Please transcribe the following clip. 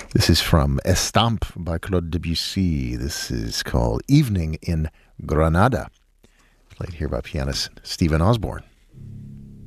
This is from Estampe by Claude Debussy. This is called Evening in Granada, played here by pianist Stephen Osborne.